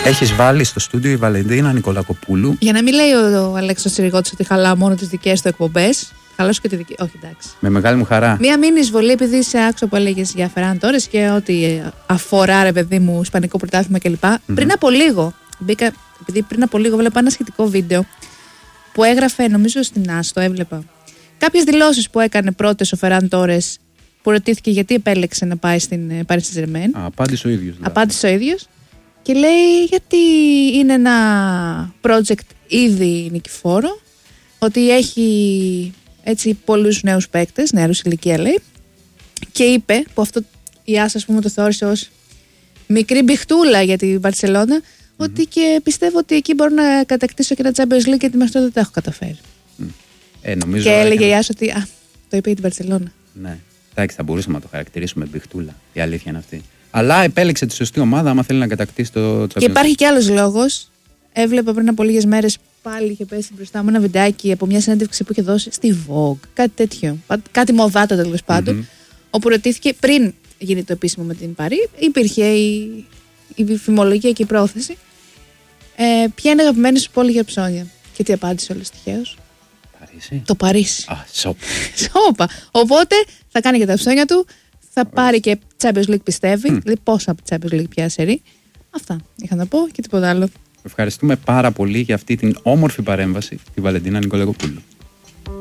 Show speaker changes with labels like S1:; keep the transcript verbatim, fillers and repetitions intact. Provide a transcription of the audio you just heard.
S1: Έχεις βάλει στο στούντιο η Βαλεντίνα Νικολακοπούλου.
S2: Για να μην λέει ο, ο Αλέξης Τσιριγώτης ότι χαλά μόνο τις δικές του εκπομπές. Χαλάσω και τη δική. Όχι, εντάξει.
S1: Με μεγάλη μου χαρά.
S2: Μία μήνυ εισβολή, επειδή σε άκουσα που έλεγες για Φεράν Τόρες και ό,τι αφορά, ρε παιδί μου, Ισπανικό πρωτάθλημα κλπ. Mm-hmm. Πριν από λίγο, μπήκα, επειδή πριν από λίγο βλέπα ένα σχετικό βίντεο που έγραφε, νομίζω στην Άστο, έβλεπα. Κάποιες δηλώσεις που έκανε πρώτες ο Φεράν Τόρες, που ρωτήθηκε γιατί επέλεξε να πάει στην Paris Saint-Germain.
S1: Απάντησε ο ίδιος. Δηλαδή.
S2: Απάντησε ο ίδιος. Και λέει γιατί είναι ένα project ήδη νικηφόρο, ότι έχει έτσι πολλούς νέους παίκτες, νεαρούς ηλικία λέει, και είπε, που αυτό η Άσα, ας πούμε, το θεώρησε ως μικρή μπιχτούλα για την Μπαρσελόνα, mm-hmm. ότι και πιστεύω ότι εκεί μπορώ να κατακτήσω και ένα Champions League, γιατί μέχρι τώρα δεν τα έχω καταφέρει. Mm.
S1: Ε, νομίζω
S2: και έλεγε
S1: έκανε...
S2: η Άσα ότι α, το είπε για την Μπαρσελόνα.
S1: Ναι, εντάξει, θα μπορούσαμε να το χαρακτηρίσουμε μπιχτούλα, η αλήθεια είναι αυτή. Αλλά επέλεξε τη σωστή ομάδα άμα θέλει να κατακτήσει το Champions League.
S2: Και υπάρχει κι άλλος λόγος. Έβλεπα πριν από λίγες μέρες, πάλι είχε πέσει μπροστά μου ένα βιντεάκι από μια συνέντευξη που είχε δώσει στη Vogue. Κάτι τέτοιο. Κάτι μοδάτο τέλος πάντων. Mm-hmm. Όπου ρωτήθηκε πριν γίνει το επίσημο με την Παρί, υπήρχε η, η φημολογία και η πρόθεση. Ε, ποια είναι η αγαπημένη σου πόλη για ψώνια? Και τι απάντησε όλος τυχαίως?
S1: Παρίσι.
S2: Το Παρίσι.
S1: Α, σόπα.
S2: Σόπα. Οπότε θα κάνει και τα ψώνια του. Θα Ωραία. πάρει και Champions League, πιστεύει. Mm. Δηλαδή πόσα από Champions League πια σερί. Αυτά είχα να πω και τίποτα άλλο.
S1: Ευχαριστούμε πάρα πολύ για αυτή την όμορφη παρέμβαση, τη Βαλεντίνα Νικολακοπούλου.